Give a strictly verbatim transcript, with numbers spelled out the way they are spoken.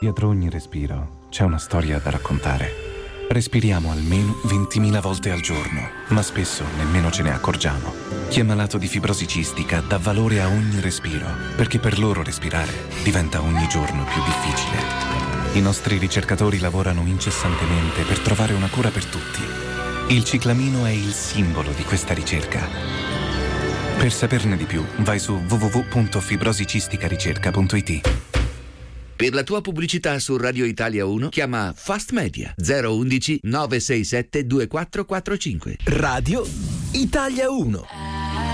Dietro ogni respiro c'è una storia da raccontare. Respiriamo almeno ventimila volte al giorno, ma spesso nemmeno ce ne accorgiamo. Chi è malato di fibrosi cistica dà valore a ogni respiro, perché per loro respirare diventa ogni giorno più difficile. I nostri ricercatori lavorano incessantemente per trovare una cura per tutti. Il ciclamino è il simbolo di questa ricerca. Per saperne di più, vai su w w w punto fibrosicisticaricerca punto i t. Per la tua pubblicità su Radio Italia uno chiama Fast Media zero uno uno nove sei sette due quattro quattro cinque. Radio Italia uno.